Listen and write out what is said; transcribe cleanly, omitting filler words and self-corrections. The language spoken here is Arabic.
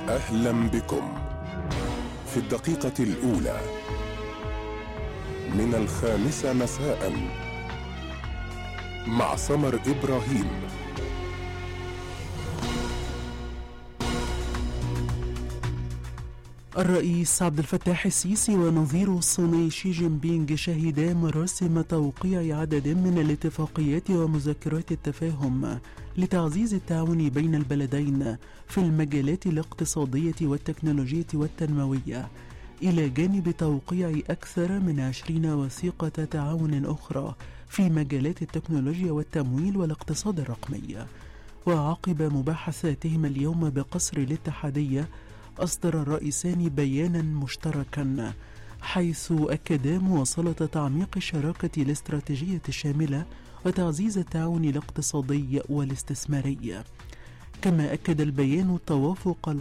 أهلا بكم في الدقيقة الأولى من 5 مساء مع سمر إبراهيم. الرئيس عبد الفتاح السيسي ونظيره الصيني شي جين بينغ شهدا مراسم توقيع عدد من الاتفاقيات ومذكرات التفاهم لتعزيز التعاون بين البلدين في المجالات الاقتصادية والتكنولوجية والتنموية، إلى جانب توقيع أكثر من 20 وثيقة تعاون أخرى في مجالات التكنولوجيا والتمويل والاقتصاد الرقمي. وعقب مباحثاتهما اليوم بقصر الاتحادية، أصدر الرئيسان بيانا مشتركا حيث أكدا مواصلة تعميق الشراكة الاستراتيجية الشاملة وتعزيز التعاون الاقتصادي والاستثماري. كما أكد البيان التوافق